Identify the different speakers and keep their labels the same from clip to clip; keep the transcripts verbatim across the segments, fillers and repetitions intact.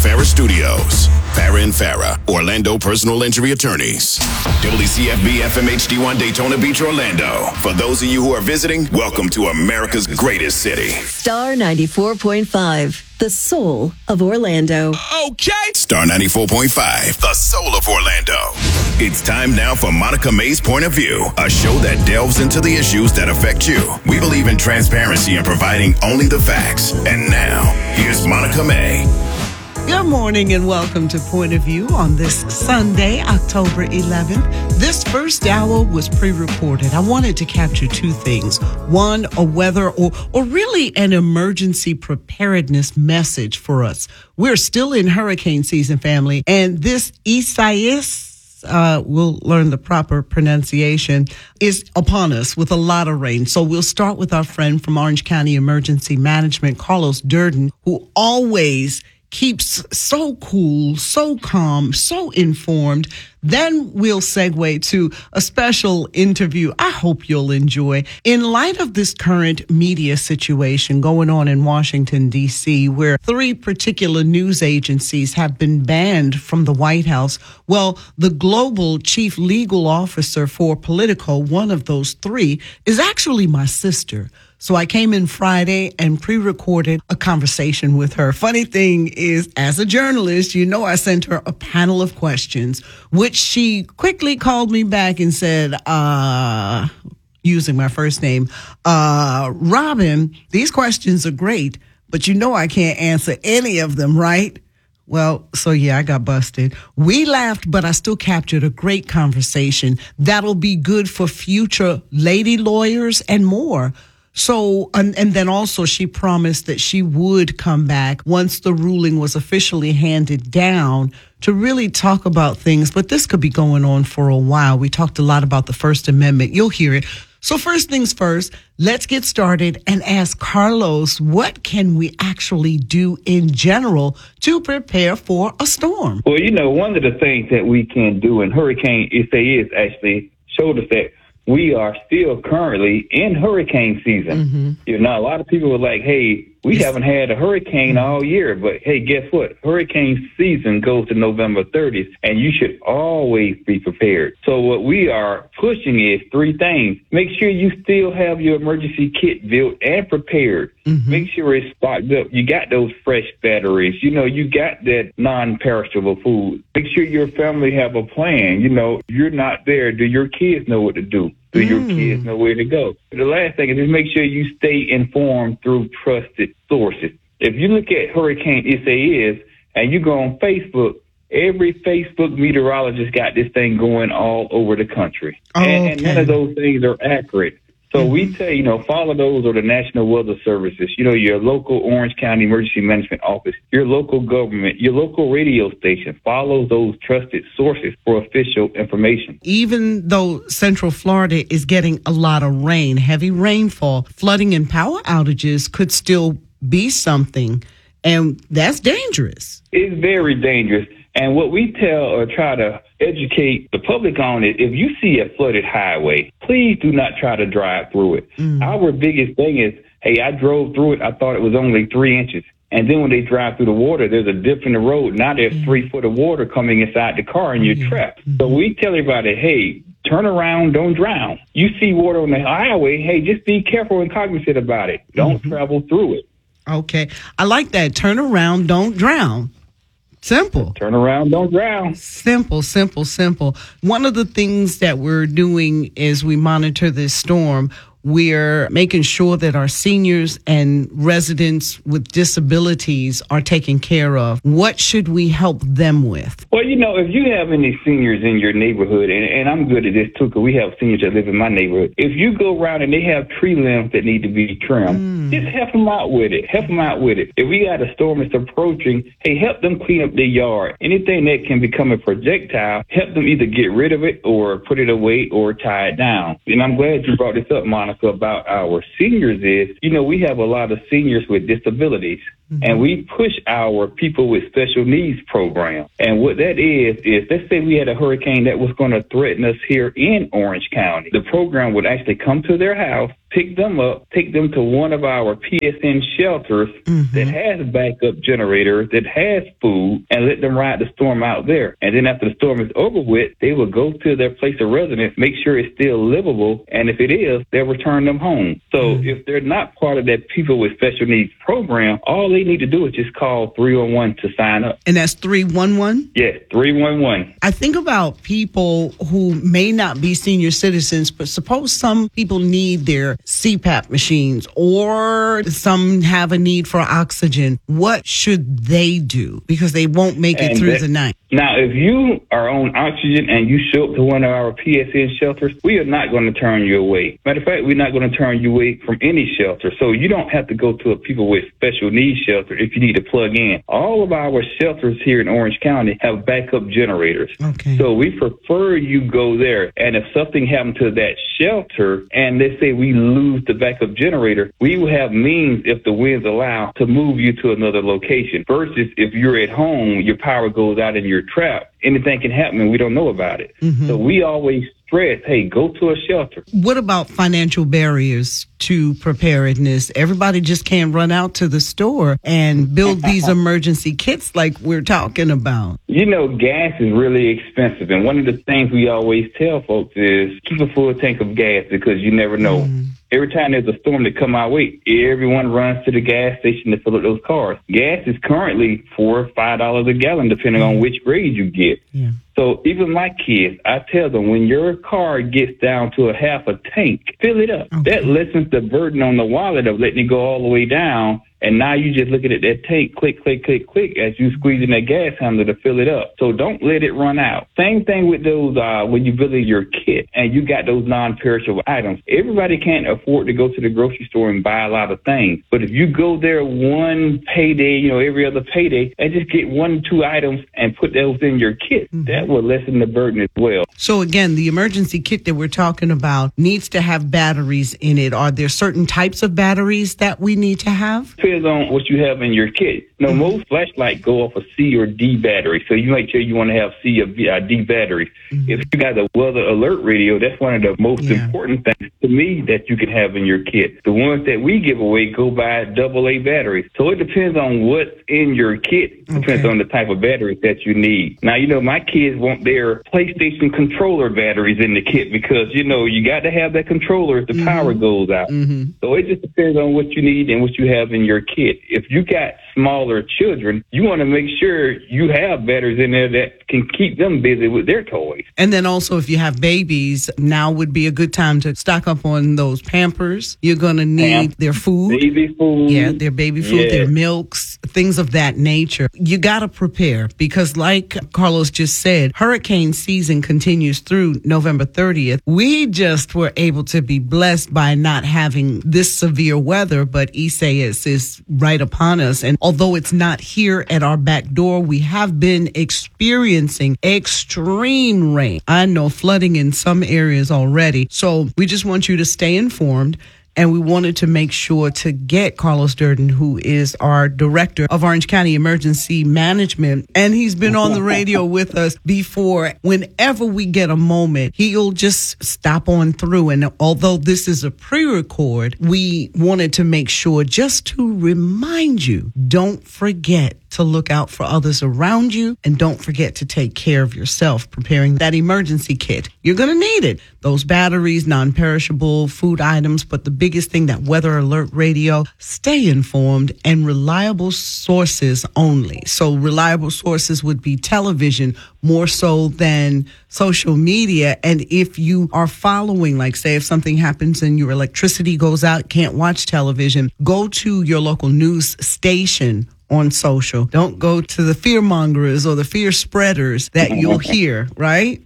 Speaker 1: Farah Studios. Farah and Farah, Orlando personal injury attorneys. W C F B F M H D one Daytona Beach, Orlando. For those of you who are visiting, welcome to America's greatest city.
Speaker 2: Star ninety-four point five, the soul of Orlando.
Speaker 1: Okay. Star ninety-four point five, the soul of Orlando. It's time now for Monica May's Point of View, a show that delves into the issues that affect you. We believe in transparency and providing only the facts. And now, here's Monica May.
Speaker 3: Good morning and welcome to Point of View on this Sunday, October eleventh. This first hour was pre-recorded. I wanted to capture two things. One, a weather or, or really an emergency preparedness message for us. We're still in hurricane season, family, and this Isaias, uh, we'll learn the proper pronunciation, is upon us with a lot of rain. So we'll start with our friend from Orange County Emergency Management, Carlos Durden, who always keeps so cool, so calm, so informed. Then we'll segue to a special interview I hope you'll enjoy. In light of this current media situation going on in Washington, D C, where three particular news agencies have been banned from the White House, well, the global chief legal officer for Politico, one of those three, is actually my sister. So I came in Friday and pre-recorded a conversation with her. Funny thing is, as a journalist, you know I sent her a panel of questions, which she quickly called me back and said, uh, using my first name, uh, Robin, these questions are great, but you know I can't answer any of them, right? Well, so yeah, I got busted. We laughed, but I still captured a great conversation that'll be good for future lady lawyers and more. So, and, and then also she promised that she would come back once the ruling was officially handed down to really talk about things. But this could be going on for a while. We talked a lot about the First Amendment. You'll hear it. So first things first, let's get started and ask Carlos, what can we actually do in general to prepare for a storm?
Speaker 4: Well, you know, one of the things that we can do, and Hurricane Isaias actually showed us that we are still currently in hurricane season. Mm-hmm. You know, a lot of people were like, hey, we haven't had a hurricane all year. But, hey, guess what? Hurricane season goes to November thirtieth, and you should always be prepared. So what we are pushing is three things. Make sure you still have your emergency kit built and prepared. Mm-hmm. Make sure it's stocked up. You got those fresh batteries. You know, you got that non-perishable food. Make sure your family have a plan. You know, if you're not there, do your kids know what to do? Do mm. your kids know where to go? The last thing is just make sure you stay informed through trusted sources. If you look at Hurricane Isaias and you go on Facebook, every Facebook meteorologist got this thing going all over the country.
Speaker 3: Oh,
Speaker 4: and,
Speaker 3: okay.
Speaker 4: and none of those things are accurate. So mm-hmm. we tell you, you know, follow those or the National Weather Services, you know, your local Orange County Emergency Management Office, your local government, your local radio station. Follow those trusted sources for official information.
Speaker 3: Even though Central Florida is getting a lot of rain, heavy rainfall, flooding and power outages could still be something, and that's dangerous.
Speaker 4: It's very dangerous. And what we tell or try to educate the public on is if you see a flooded highway, please do not try to drive through it. Mm. Our biggest thing is, hey, I drove through it. I thought it was only three inches. And then when they drive through the water, there's a dip in the road. Now there's mm. three foot of water coming inside the car and you're mm. trapped. Mm. So we tell everybody, hey, turn around, don't drown. You see water on the highway, hey, just be careful and cognizant about it. Don't mm-hmm. travel through it.
Speaker 3: Okay. I like that. Turn around, don't drown. Simple.
Speaker 4: Turn around, don't drown.
Speaker 3: Simple, simple, simple. One of the things that we're doing as we monitor this storm, we're making sure that our seniors and residents with disabilities are taken care of. What should we help them with?
Speaker 4: Well, you know, if you have any seniors in your neighborhood, and, and I'm good at this too, because we have seniors that live in my neighborhood. If you go around and they have tree limbs that need to be trimmed, mm. just help them out with it. Help them out with it. If we got a storm that's approaching, hey, help them clean up their yard. Anything that can become a projectile, help them either get rid of it or put it away or tie it down. And I'm glad you brought this up, Monica, about our seniors is, you know, we have a lot of seniors with disabilities. Mm-hmm. And we push our people with special needs program. And what that is, is let's say we had a hurricane that was going to threaten us here in Orange County. The program would actually come to their house, pick them up, take them to one of our P S N shelters mm-hmm. that has a backup generator, that has food, and let them ride the storm out there. And then after the storm is over with, they will go to their place of residence, make sure it's still livable, and if it is, they'll return them home. So mm-hmm. if they're not part of that People with Special Needs program, all they need to do is just call three one one to sign up.
Speaker 3: And that's three one one?
Speaker 4: Yes, three one one.
Speaker 3: I think about people who may not be senior citizens, but suppose some people need their C PAP machines or some have a need for oxygen. What should they do? Because they won't make it and through that, the night.
Speaker 4: Now, if you are on oxygen and you show up to one of our P S N shelters, we are not going to turn you away. Matter of fact, we're not going to turn you away from any shelter. So you don't have to go to a People with Special Needs shelter if you need to plug in. All of our shelters here in Orange County have backup generators.
Speaker 3: Okay.
Speaker 4: So we prefer you go there. And if something happened to that shelter and let's say we lose the backup generator, we will have means, if the winds allow, to move you to another location. Versus if you're at home, your power goes out and you're trapped. Anything can happen and we don't know about it. Mm-hmm. So we always stress, hey, go to a shelter.
Speaker 3: What about financial barriers to preparedness? Everybody just can't run out to the store and build these emergency kits like we're talking about.
Speaker 4: You know, gas is really expensive. And one of the things we always tell folks is keep a full tank of gas because you never know. Mm. Every time there's a storm that come our way, everyone runs to the gas station to fill up those cars. Gas is currently four or five dollars a gallon, depending mm. on which grade you get. Yeah. So even my kids, I tell them, when your car gets down to a half a tank, fill it up. Okay. That lessens the burden on the wallet of letting it go all the way down. And now you just looking at that tank, click, click, click, click, as you squeezing that gas handle to fill it up. So don't let it run out. Same thing with those, uh, when you build your kit and you got those non-perishable items. Everybody can't afford to go to the grocery store and buy a lot of things. But if you go there one payday, you know, every other payday, and just get one or two items and put those in your kit, mm-hmm. that will lessen the burden as well.
Speaker 3: So again, the emergency kit that we're talking about needs to have batteries in it. Are there certain types of batteries that we need to have?
Speaker 4: Depends on what you have in your kit. You know, mm-hmm. most flashlights go off a C or D battery, so you make sure you want to have C or D batteries. Mm-hmm. If you got a weather alert radio, that's one of the most yeah. important things to me that you can have in your kit. The ones that we give away go by double A batteries. So it depends on what's in your kit. It depends okay. on the type of batteries that you need. Now, you know, my kids want their PlayStation controller batteries in the kit because, you know, you got to have that controller if the mm-hmm. power goes out. Mm-hmm. So it just depends on what you need and what you have in your kit. If you got smaller children, you want to make sure you have batteries in there that can keep them busy with their toys.
Speaker 3: And then also if you have babies, now would be a good time to stock up on those Pampers. You're going to need Pamp- their food.
Speaker 4: Baby food.
Speaker 3: Yeah, their baby food, yeah. their milks, things of that nature. You got to prepare because like Carlos just said, hurricane season continues through November thirtieth. We just were able to be blessed by not having this severe weather, but Isaias is right upon us. And although it's not here at our back door, we have been experiencing extreme rain. I know flooding in some areas already. So we just want you to stay informed. And we wanted to make sure to get Carlos Durden, who is our director of Orange County Emergency Management. And he's been on the radio with us before. Whenever we get a moment, he'll just stop on through. And although this is a pre-record, we wanted to make sure just to remind you, don't forget to look out for others around you, and don't forget to take care of yourself, preparing that emergency kit. You're going to need it. Those batteries, non-perishable food items, but the biggest thing, that weather alert radio. Stay informed and reliable sources only. So reliable sources would be television more so than social media. And if you are following, like say if something happens and your electricity goes out, can't watch television, go to your local news station on social. Don't go to the fear mongers or the fear spreaders that you'll hear, right?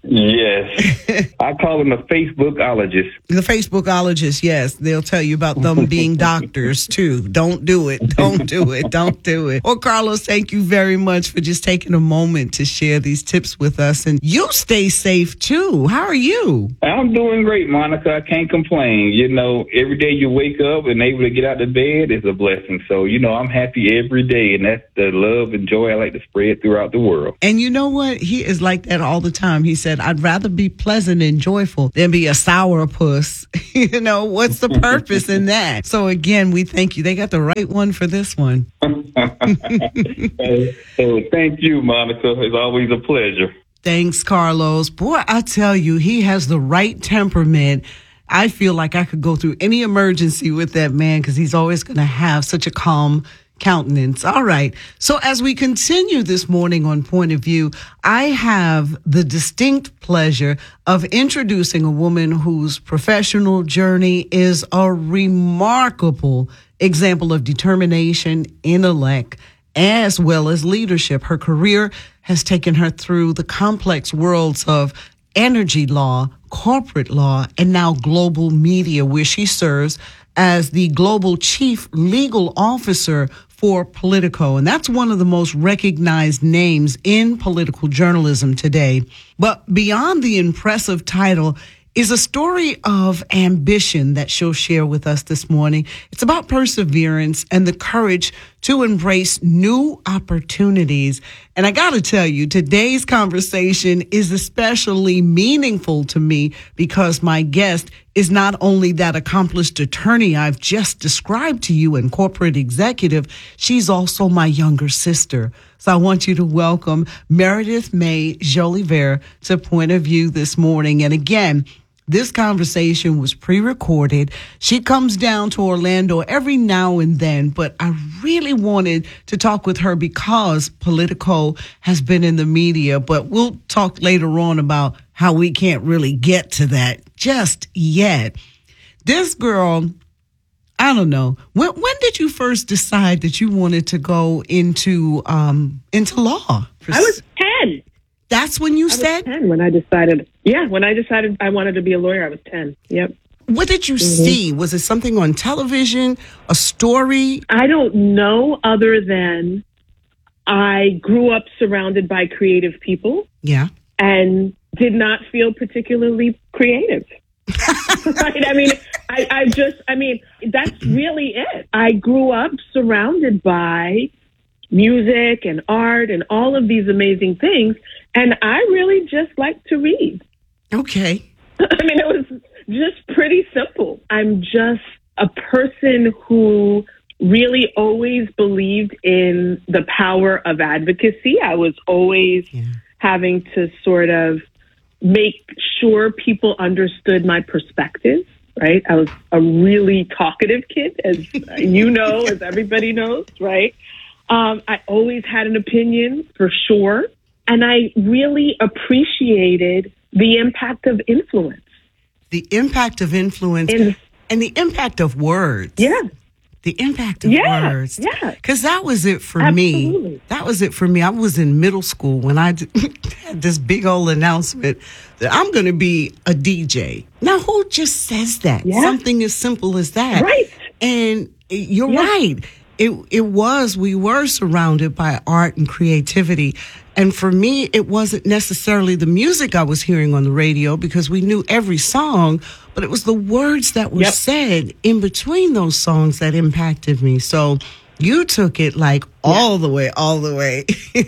Speaker 4: Yes. I call them the Facebookologists.
Speaker 3: The Facebookologists, yes. They'll tell you about them being doctors, too. Don't do it. Don't do it. Don't do it. Well, Carlos, thank you very much for just taking a moment to share these tips with us. And you stay safe, too. How are you?
Speaker 4: I'm doing great, Monica. I can't complain. You know, every day you wake up and able to get out of bed is a blessing. So, you know, I'm happy every day. And that's the love and joy I like to spread throughout the world.
Speaker 3: And you know what? He is like that all the time. He said, said, I'd rather be pleasant and joyful than be a sourpuss. You know, what's the purpose in that? So again, we thank you. They got the right one for this one.
Speaker 4: hey, hey, thank you, Monica. It's always a pleasure.
Speaker 3: Thanks, Carlos. Boy, I tell you, he has the right temperament. I feel like I could go through any emergency with that man because he's always going to have such a calm countenance. All right. So as we continue this morning on Point of View, I have the distinct pleasure of introducing a woman whose professional journey is a remarkable example of determination, intellect, as well as leadership. Her career has taken her through the complex worlds of energy law, corporate law, and now global media, where she serves as the global chief legal officer for Politico. And that's one of the most recognized names in political journalism today. But beyond the impressive title is a story of ambition that she'll share with us this morning. It's about perseverance and the courage to embrace new opportunities. And I got to tell you, today's conversation is especially meaningful to me because my guest is not only that accomplished attorney I've just described to you and corporate executive, she's also my younger sister. So I want you to welcome Meredith May Jolivet to Point of View this morning. And again, this conversation was pre-recorded. She comes down to Orlando every now and then, but I really wanted to talk with her because Politico has been in the media, but we'll talk later on about how we can't really get to that just yet. This girl, I don't know. When when did you first decide that you wanted to go into um into law?
Speaker 5: I was ten.
Speaker 3: That's when you
Speaker 5: I
Speaker 3: said?
Speaker 5: was ten when I decided. Yeah, when I decided I wanted to be a lawyer, I was ten. Yep.
Speaker 3: What did you mm-hmm. see? Was it something on television, a story?
Speaker 5: I don't know, other than I grew up surrounded by creative people.
Speaker 3: Yeah.
Speaker 5: And did not feel particularly creative. Right? I mean, I, I just, I mean, that's really it. I grew up surrounded by music and art and all of these amazing things. And I really just like to read.
Speaker 3: Okay.
Speaker 5: I mean, it was just pretty simple. I'm just a person who really always believed in the power of advocacy. I was always yeah. having to sort of make sure people understood my perspective, right? I was a really talkative kid, as you know, as everybody knows, right? Um, I always had an opinion, for sure. And I really appreciated the impact of influence.
Speaker 3: The impact of influence
Speaker 5: In,
Speaker 3: and the impact of words.
Speaker 5: Yeah.
Speaker 3: The impact of
Speaker 5: yeah,
Speaker 3: words.
Speaker 5: Yeah.
Speaker 3: Because that was it for
Speaker 5: Absolutely.
Speaker 3: me. That was it for me. I was in middle school when I had this big old announcement that I'm going to be a D J. Now, who just says that?
Speaker 5: Yeah.
Speaker 3: Something as simple as that.
Speaker 5: Right.
Speaker 3: And you're
Speaker 5: yeah.
Speaker 3: right. It it was, we were surrounded by art and creativity. And for me, it wasn't necessarily the music I was hearing on the radio because we knew every song, but it was the words that were
Speaker 5: yep.
Speaker 3: said in between those songs that impacted me. So you took it like yeah. all the way, all the way.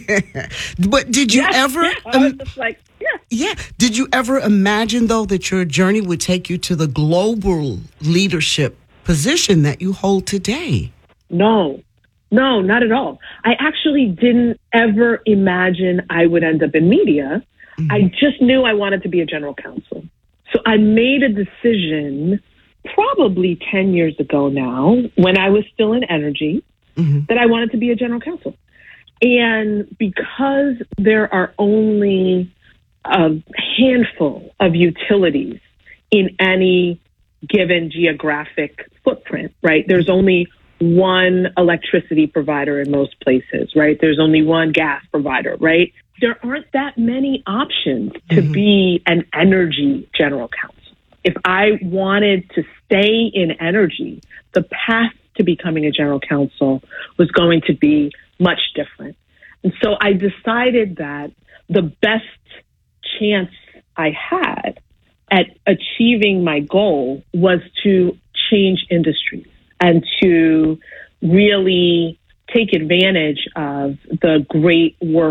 Speaker 3: But did you
Speaker 5: yeah.
Speaker 3: ever...
Speaker 5: Yeah. I was just like, yeah.
Speaker 3: Yeah. Did you ever imagine, though, that your journey would take you to the global leadership position that you hold today?
Speaker 5: No, no, not at all. I actually didn't ever imagine I would end up in media. Mm-hmm. I just knew I wanted to be a general counsel. So I made a decision probably ten years ago now, when I was still in energy, mm-hmm. that I wanted to be a general counsel. And because there are only a handful of utilities in any given geographic footprint, right? There's only one electricity provider in most places, right? There's only one gas provider, right? There aren't that many options to mm-hmm. be an energy general counsel. If I wanted to stay in energy, the path to becoming a general counsel was going to be much different. And so I decided that the best chance I had at achieving my goal was to change industries and to really take advantage of the great work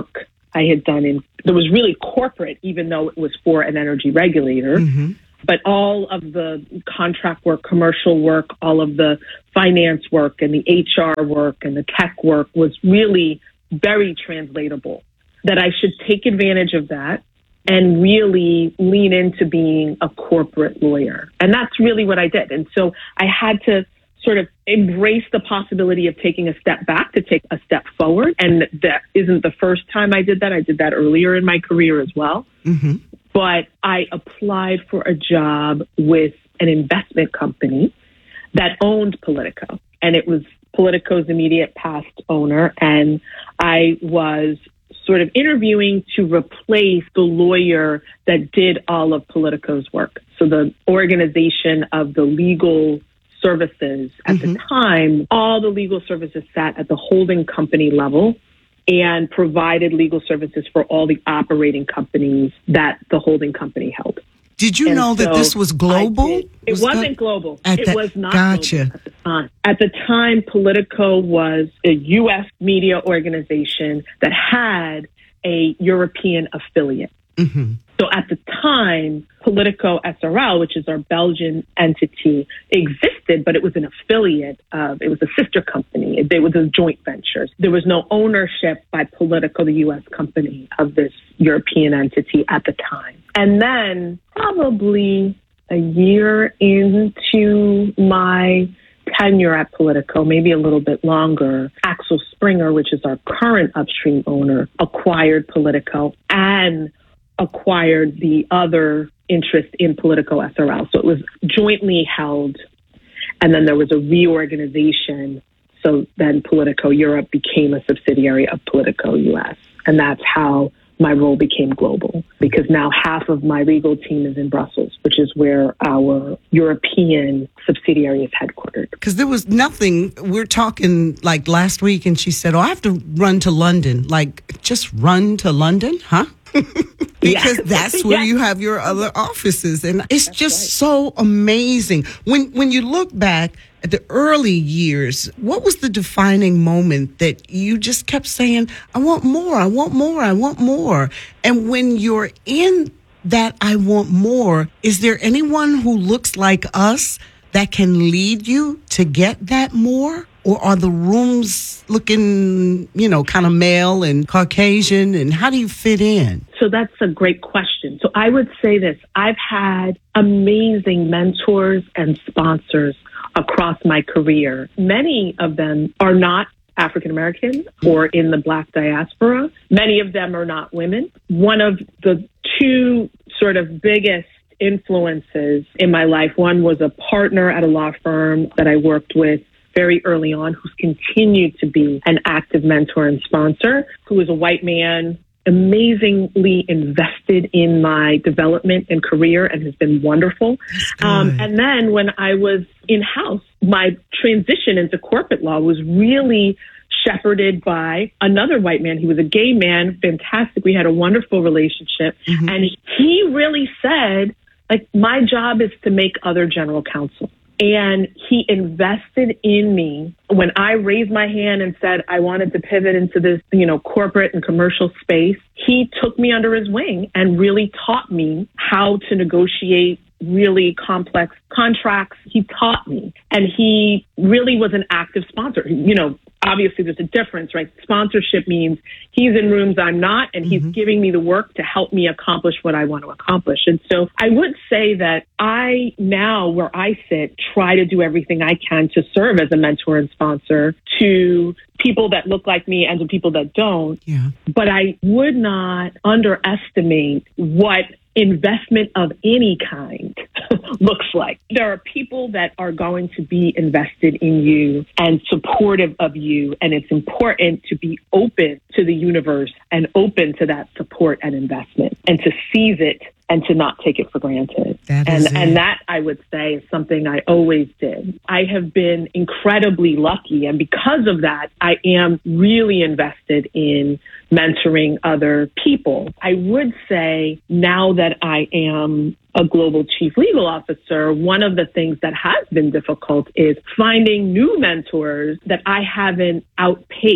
Speaker 5: I had done in, that was really corporate, even though it was for an energy regulator. Mm-hmm. But all of the contract work, commercial work, all of the finance work and the H R work and the tech work was really very translatable. That I should take advantage of that and really lean into being a corporate lawyer. And that's really what I did. And so I had to sort of embrace the possibility of taking a step back to take a step forward. And that isn't the first time I did that. I did that earlier in my career as well. Mm-hmm. But I applied for a job with an investment company that owned Politico. And it was Politico's immediate past owner. And I was sort of interviewing to replace the lawyer that did all of Politico's work. So the organization of the legal services at mm-hmm. the time, all the legal services sat at the holding company level and provided legal services for all the operating companies that the holding company held.
Speaker 3: Did you
Speaker 5: and
Speaker 3: know
Speaker 5: so
Speaker 3: that this was global?
Speaker 5: It
Speaker 3: was
Speaker 5: wasn't
Speaker 3: that,
Speaker 5: global.
Speaker 3: At
Speaker 5: it
Speaker 3: the,
Speaker 5: was not
Speaker 3: gotcha.
Speaker 5: global at the time. At the time, Politico was a U S media organization that had a European affiliate. Mm-hmm. So at the time, Politico S R L, which is our Belgian entity, existed, but it was an affiliate of, it was a sister company. It, it was a joint venture. There was no ownership by Politico, the U S company, of this European entity at the time. And then probably a year into my tenure at Politico, maybe a little bit longer, Axel Springer, which is our current upstream owner, acquired Politico and acquired the other interest in Politico S R L. So it was jointly held, and then there was a reorganization. So then Politico Europe became a subsidiary of Politico U S. And that's how my role became global, because now half of my legal team is in Brussels, which is where our European subsidiary is headquartered.
Speaker 3: Because there was nothing, we're talking like last week, and she said, oh, I have to run to London. Like, just run to London, huh? Because yes. that's where yes. you have your other offices. And it's that's just right. so amazing. When when you look back at the early years, what was the defining moment that you just kept saying, I want more, I want more, I want more? And when you're in that I want more, is there anyone who looks like us that can lead you to get that more? Or are the rooms looking, you know, kind of male and Caucasian? And how do you fit in?
Speaker 5: So that's a great question. So I would say this. I've had amazing mentors and sponsors across my career. Many of them are not African American or in the Black diaspora. Many of them are not women. One of the two sort of biggest influences in my life, one was a partner at a law firm that I worked with very early on, who's continued to be an active mentor and sponsor, who is a white man, amazingly invested in my development and career and has been wonderful. Um, and then when I was in-house, my transition into corporate law was really shepherded by another white man. He was a gay man, fantastic. We had a wonderful relationship. Mm-hmm. And he really said, like, my job is to make other general counsel. And he invested in me when I raised my hand and said I wanted to pivot into this, you know, corporate and commercial space. He took me under his wing and really taught me how to negotiate really complex contracts. He taught me, and he really was an active sponsor. You know, obviously there's a difference, right? Sponsorship means he's in rooms I'm not, and he's mm-hmm. giving me the work to help me accomplish what I want to accomplish. And so I would say that I now, where I sit, try to do everything I can to serve as a mentor and sponsor to people that look like me and to people that don't. Yeah. But I would not underestimate what investment of any kind looks like. There are people that are going to be invested in you and supportive of you, and it's important to be open to the universe and open to that support and investment and to seize it and to not take it for granted. That and and that, I would say, is something I always did. I have been incredibly lucky, and because of that, I am really invested in mentoring other people. I would say now that I am a global chief legal officer, one of the things that has been difficult is finding new mentors that I haven't outpaced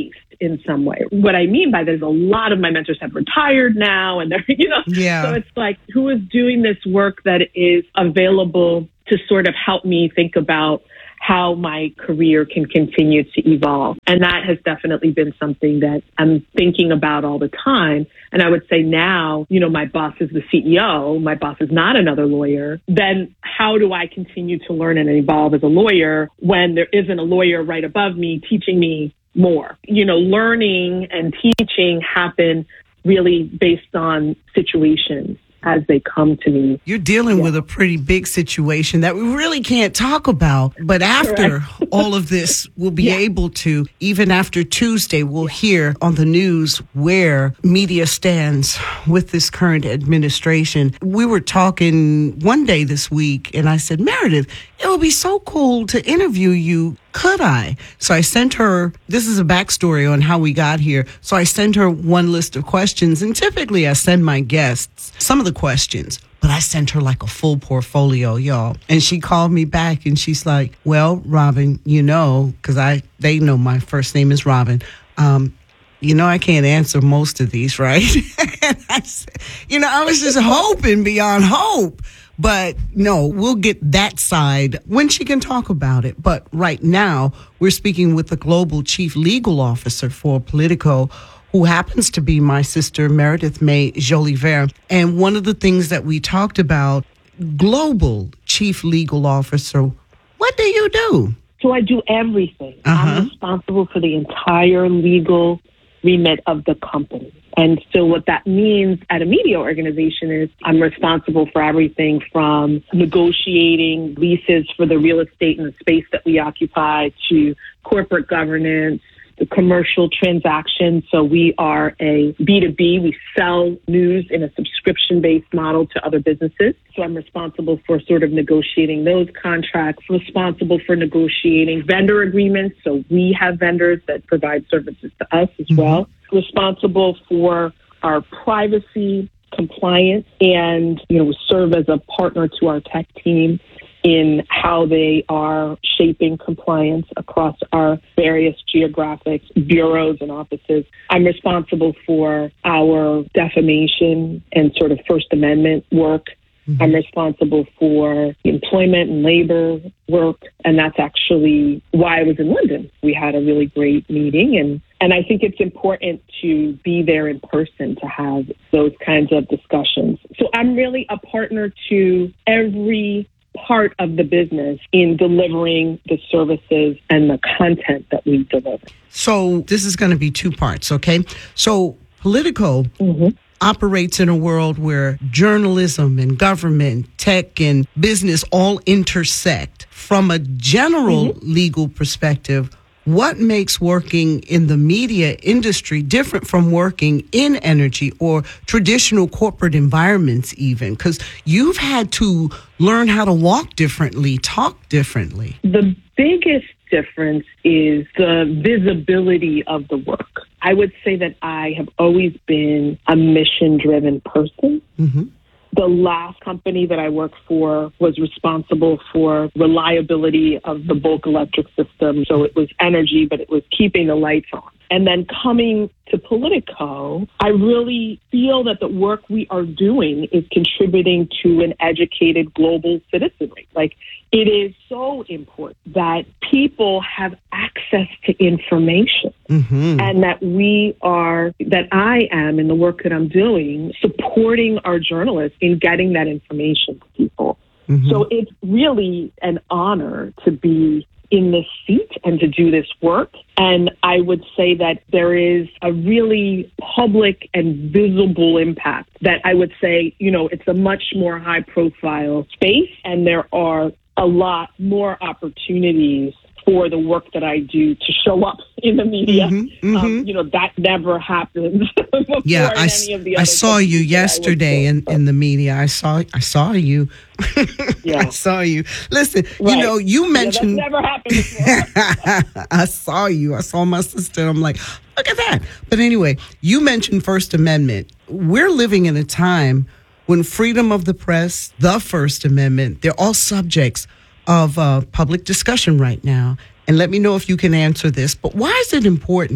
Speaker 5: in some way. What I mean by that is a lot of my mentors have retired now, and they're, you know,
Speaker 3: yeah.
Speaker 5: so it's like, who is doing this work that is available to sort of help me think about how my career can continue to evolve. And that has definitely been something that I'm thinking about all the time. And I would say now, you know, my boss is the C E O, my boss is not another lawyer. Then how do I continue to learn and evolve as a lawyer when there isn't a lawyer right above me teaching me more? You know, learning and teaching happen really based on situations as they come to me.
Speaker 3: You're dealing
Speaker 5: yeah.
Speaker 3: with a pretty big situation that we really can't talk about. But after all of this, we'll be yeah. able to, even after Tuesday, we'll yeah. hear on the news where media stands with this current administration. We were talking one day this week, and I said, Meredith, it would be so cool to interview you. Could I? So I sent her, this is a backstory on how we got here. So I sent her one list of questions, and typically I send my guests some of the questions, but I sent her like a full portfolio, y'all. And she called me back and she's like, well, Robin, you know, because I they know my first name is Robin. Um, you know, I can't answer most of these, right? And I said, you know, I was just hoping beyond hope. But no, we'll get that side when she can talk about it. But right now, we're speaking with the Global Chief Legal Officer for Politico, who happens to be my sister, Meredith May Jolivet. And one of the things that we talked about, Global Chief Legal Officer, what do you do?
Speaker 5: So I do everything.
Speaker 3: Uh-huh.
Speaker 5: I'm responsible for the entire legal remit of the company. And so what that means at a media organization is I'm responsible for everything from negotiating leases for the real estate and the space that we occupy to corporate governance, the commercial transactions. So we are a B two B. We sell news in a subscription-based model to other businesses. So I'm responsible for sort of negotiating those contracts, responsible for negotiating vendor agreements. So we have vendors that provide services to us as well. Responsible for our privacy compliance and, you know, we serve as a partner to our tech team in how they are shaping compliance across our various geographic bureaus and offices. I'm responsible for our defamation and sort of First Amendment work. Mm-hmm. I'm responsible for employment and labor work, and that's actually why I was in London. We had a really great meeting, and, and I think it's important to be there in person to have those kinds of discussions. So I'm really a partner to every part of the business in delivering the services and the content that we deliver.
Speaker 3: So this is going to be two parts, okay? So Politico mm-hmm. operates in a world where journalism and government, tech and business all intersect. From a general mm-hmm. legal perspective, what makes working in the media industry different from working in energy or traditional corporate environments even? Because you've had to learn how to walk differently, talk differently.
Speaker 5: The biggest difference is the visibility of the work. I would say that I have always been a mission-driven person. Mm-hmm. The last company that I worked for was responsible for reliability of the bulk electric system. So it was energy, but it was keeping the lights on. And then coming to Politico, I really feel that the work we are doing is contributing to an educated global citizenry. Like, it is so important that people have access to information mm-hmm. and that we are, that I am in the work that I'm doing, supporting our journalists in getting that information to people. Mm-hmm. So it's really an honor to be in this seat and to do this work. And I would say that there is a really public and visible impact that I would say, you know, it's a much more high profile space, and there are a lot more opportunities for the work that I do to show up in the media. Mm-hmm, mm-hmm. Um, you know, that never happens before
Speaker 3: yeah,
Speaker 5: in
Speaker 3: I,
Speaker 5: any of the
Speaker 3: I
Speaker 5: other
Speaker 3: saw you yesterday in, in the media. I saw I saw you. Yeah. I saw you. Listen, right. you know, you mentioned...
Speaker 5: Yeah, that's never happened before.
Speaker 3: I saw you. I saw my sister. And I'm like, look at that. But anyway, you mentioned First Amendment. We're living in a time when freedom of the press, the First Amendment, they're all subjects of uh, public discussion right now. And let me know if you can answer this. But why is it important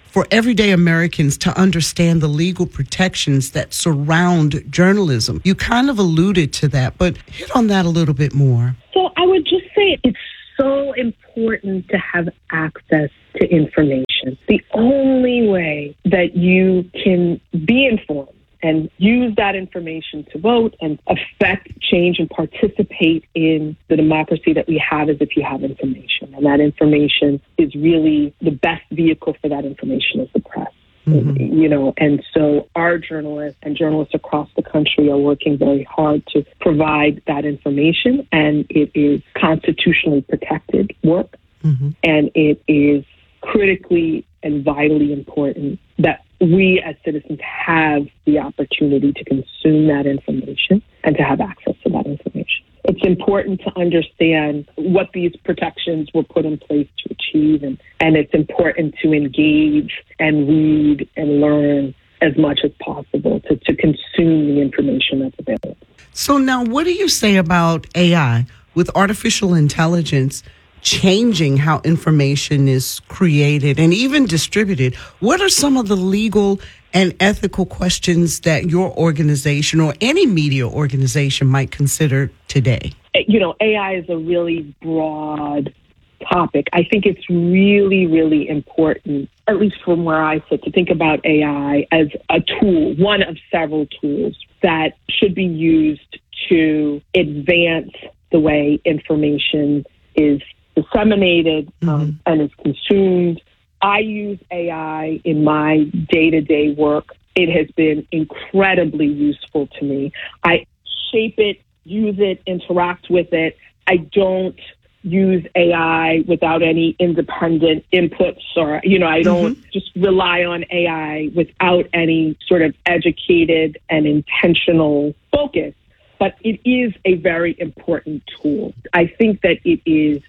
Speaker 3: for everyday Americans to understand the legal protections that surround journalism? You kind of alluded to that, but hit on that a little bit more.
Speaker 5: So I would just say it's so important to have access to information. The only way that you can be informed and use that information to vote and affect change and participate in the democracy that we have is if you have information. And that information is really the best vehicle for that information is the press. Mm-hmm. You know, and so our journalists and journalists across the country are working very hard to provide that information, and it is constitutionally protected work, mm-hmm. and it is critically and vitally important that we as citizens have the opportunity to consume that information and to have access to that information. It's important to understand what these protections were put in place to achieve, and, and it's important to engage and read and learn as much as possible to, to consume the information that's available.
Speaker 3: So now what do you say about A I with artificial intelligence changing how information is created and even distributed? What are some of the legal and ethical questions that your organization or any media organization might consider today?
Speaker 5: You know, A I is a really broad topic. I think it's really, really important, at least from where I sit, to think about A I as a tool, one of several tools that should be used to advance the way information is disseminated um, mm-hmm. and is consumed. I use A I in my day-to-day work. It has been incredibly useful to me. I shape it, use it, interact with it. I don't use A I without any independent inputs, or, you know, I don't mm-hmm. just rely on A I without any sort of educated and intentional focus. But it is a very important tool. I think that it is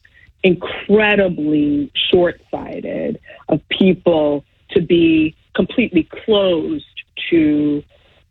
Speaker 5: incredibly short-sighted of people to be completely closed to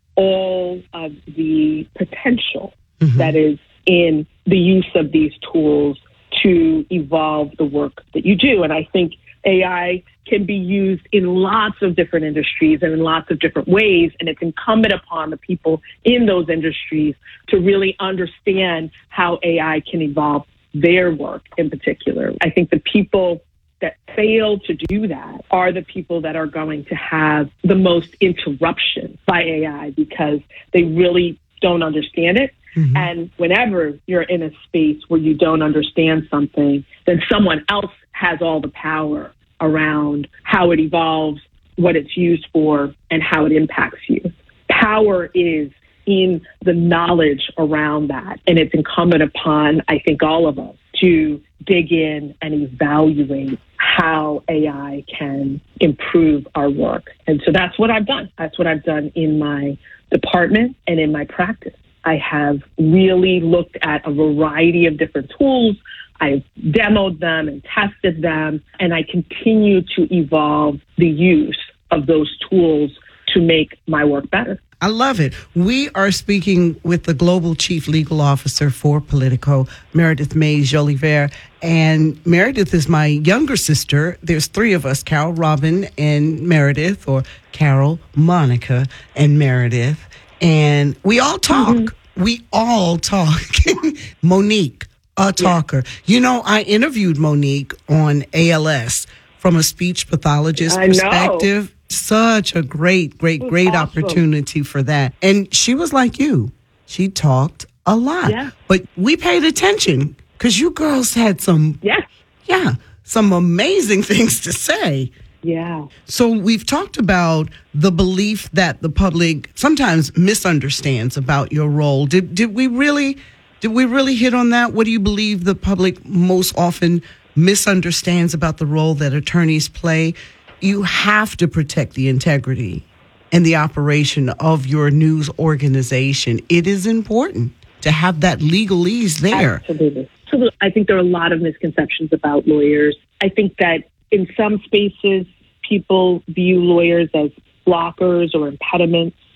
Speaker 5: all of the potential mm-hmm. that is in the use of these tools to evolve the work that you do. And I think A I can be used in lots of different industries and in lots of different ways, and it's incumbent upon the people in those industries to really understand how A I can evolve their work in particular. I think the people that fail to do that are the people that are going to have the most interruption by A I because they really don't understand it. Mm-hmm. And whenever you're in a space where you don't understand something, then someone else has all the power around how it evolves, what it's used for, and how it impacts you. Power is in the knowledge around that. And it's incumbent upon, I think, all of us to dig in and evaluate how A I can improve our work. And so that's what I've done. That's what I've done in my department and in my practice. I have really looked at a variety of different tools. I've demoed them and tested them, and I continue to evolve the use of those tools to make my work better.
Speaker 3: I love it. We are speaking with the Global Chief Legal Officer for Politico, Meredith Mays Jolivet. And Meredith is my younger sister. There's three of us, Carol, Robin, and Meredith, or Carol, Monica, and Meredith. And we all talk. Mm-hmm. We all talk. Monique, a talker. Yeah. You know, I interviewed Monique on A L S from a speech pathologist
Speaker 5: I
Speaker 3: perspective.
Speaker 5: Know.
Speaker 3: Such a great, great, great awesome. opportunity for that. And she was like you. She talked a lot.
Speaker 5: Yeah.
Speaker 3: But we paid attention because you girls had some,
Speaker 5: yeah.
Speaker 3: yeah, some amazing things to say.
Speaker 5: Yeah.
Speaker 3: So we've talked about the belief that the public sometimes misunderstands about your role. Did did we really did we really hit on that? What do you believe the public most often misunderstands about the role that attorneys play? You have to protect the integrity and the operation of your news organization. It is important to have that legalese there.
Speaker 5: Absolutely. Absolutely. I think there are a lot of misconceptions about lawyers. I think that in some spaces, people view lawyers as blockers or impediments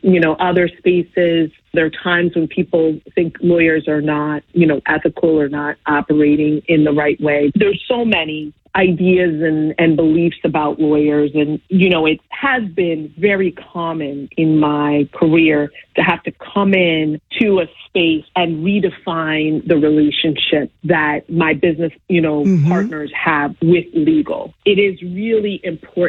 Speaker 5: you know, other spaces. There are times when people think lawyers are not, you know, ethical or not operating in the right way. There's so many ideas and, and beliefs about lawyers. And, you know, it has been very common in my career to have to come in to a space and redefine the relationship that my business, you know, mm-hmm. partners have with legal. It is really important